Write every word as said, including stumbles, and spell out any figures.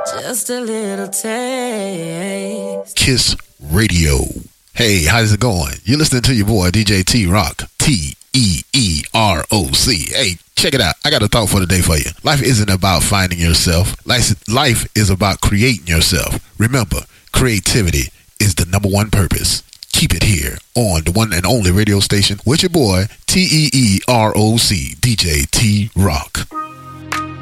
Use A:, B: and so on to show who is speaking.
A: Just a little taste.
B: Kiss Radio. Hey, how's it going? You're listening to your boy D J T-Rock. T E E R O C. Hey, check it out. I got a thought for the day for you. Life isn't about finding yourself. Life, life is about creating yourself. Remember, creativity is the number one purpose. Keep it here on the one and only radio station with your boy T E E R O C, D J T-Rock.